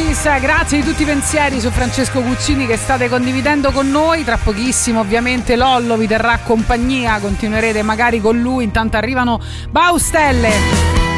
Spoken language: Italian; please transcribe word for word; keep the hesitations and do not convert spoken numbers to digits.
Francis, grazie di tutti i pensieri su Francesco Guccini che state condividendo con noi. Tra pochissimo ovviamente Lollo vi terrà compagnia, continuerete magari con lui, intanto arrivano Baustelle.